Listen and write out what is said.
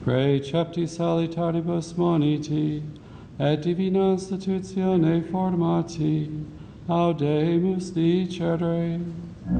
Preceptis alitaribus moniti, et divina institutione formati, audemus dicere.